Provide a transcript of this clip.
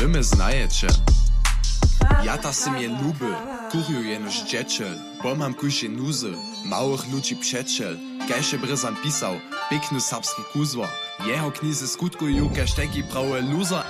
Wy mnie znajecie. Ja ta si mnie lubię, kuriu jenoż dzieciel, bo mam kusie nuzy, małych ludzi przyjaciel. Kajże Bryzan pisał, piękny serbski kuzwa. Jeho knizy skutkują każ taki prawy loser